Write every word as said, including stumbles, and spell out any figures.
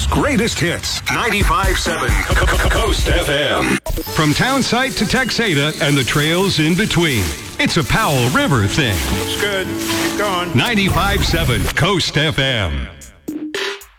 greatest hits. ninety-five seven Coast F M. From town site to Texada and the trails in between. It's a Powell River thing. Looks good. Keep going. ninety-five seven Coast F M.